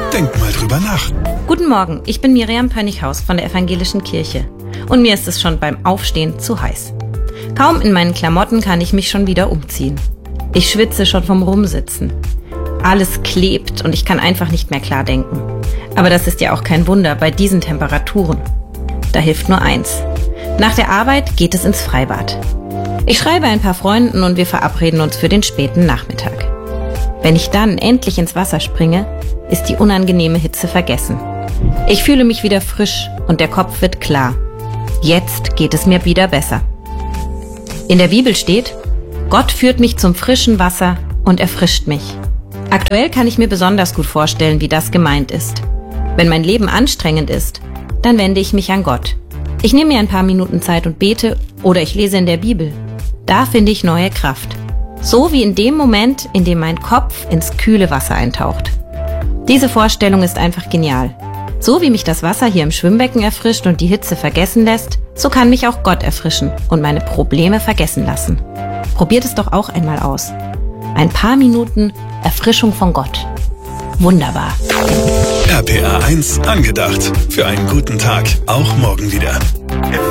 Denk mal drüber nach. Guten Morgen, ich bin Miriam Pönnighaus von der Evangelischen Kirche. Und mir ist es schon beim Aufstehen zu heiß. Kaum in meinen Klamotten kann ich mich schon wieder umziehen. Ich schwitze schon vom Rumsitzen. Alles klebt und ich kann einfach nicht mehr klar denken. Aber das ist ja auch kein Wunder bei diesen Temperaturen. Da hilft nur eins. Nach der Arbeit geht es ins Freibad. Ich schreibe ein paar Freunden und wir verabreden uns für den späten Nachmittag. Wenn ich dann endlich ins Wasser springe, ist die unangenehme Hitze vergessen. Ich fühle mich wieder frisch und der Kopf wird klar. Jetzt geht es mir wieder besser. In der Bibel steht: Gott führt mich zum frischen Wasser und erfrischt mich. Aktuell kann ich mir besonders gut vorstellen, wie das gemeint ist. Wenn mein Leben anstrengend ist, dann wende ich mich an Gott. Ich nehme mir ein paar Minuten Zeit und bete oder ich lese in der Bibel. Da finde ich neue Kraft. So wie in dem Moment, in dem mein Kopf ins kühle Wasser eintaucht. Diese Vorstellung ist einfach genial. So wie mich das Wasser hier im Schwimmbecken erfrischt und die Hitze vergessen lässt, so kann mich auch Gott erfrischen und meine Probleme vergessen lassen. Probiert es doch auch einmal aus. Ein paar Minuten Erfrischung von Gott. Wunderbar. RPA 1 angedacht. Für einen guten Tag. Auch morgen wieder.